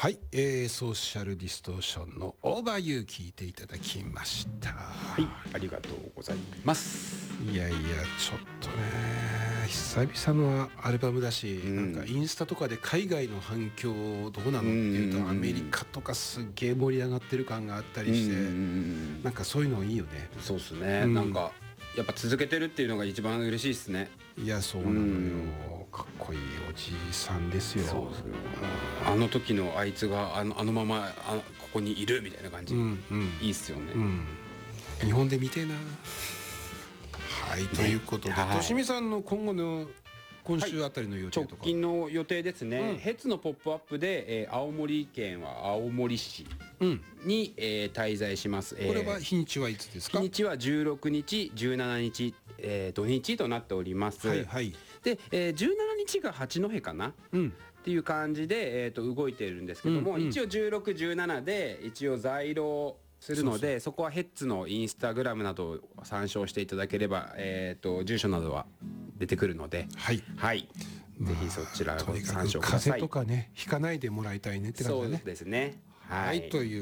はい、ソーシャルディストーションのオーバーユー聞いていただきました。 はい、ありがとうございます。 いやいや、ちょっとね、久々のアルバムだし、なんかインスタとかで海外の反響どうなのっていうと、アメリカとかすっげえ盛り上がってる感があったりして、なんかそういうのいいよね。 そうっすね、なんかやっぱ続けてるっていうのが一番嬉しいですね。 いや、そうなのよ。かっこいいおじいさんですよ。 そうですよ。あの時のあいつがあのままここにいるみたいな感じ、いいっすよね、 日本で見てえな。はい、ということで、としみさんの今後の今週あたりの予定とか、 直近の予定ですね、ヘッツのポップアップで、青森県は青森市に、滞在します。 これは日にちはいつですか？ 日にちは16日17日、土日となっております。 はいはい。 で、17日が八戸かな、っていう感じで、動いてるんですけども、一応16、17で一応在廊するので、そこはヘッツのインスタグラムなどを参照していただければ、住所などは出てくるので、はい、ぜひそちらを参照ください。 風邪とかね、ひかないでもらいたいねって感じだね。 そうですね。 はい、という